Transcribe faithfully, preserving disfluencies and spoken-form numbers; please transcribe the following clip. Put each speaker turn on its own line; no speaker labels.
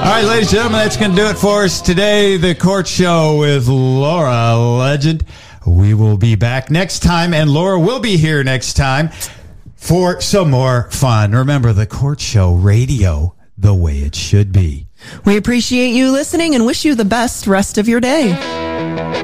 right, ladies and gentlemen, that's going to do it for us today. The Court Show with Laura Legend. We will be back next time, and Laura will be here next time for some more fun. Remember, The Court Show Radio, the way it should be.
We appreciate you listening and wish you the best rest of your day.